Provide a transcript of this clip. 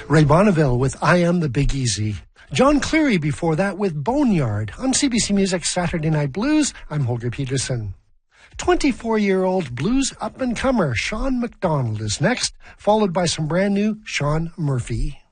Ray Bonneville with I Am the Big Easy. John Cleary before that with Boneyard. On CBC Music Saturday Night Blues, I'm Holger Peterson. 24-year-old blues up-and-comer Sean McDonald is next, followed by some brand new Sean Murphy.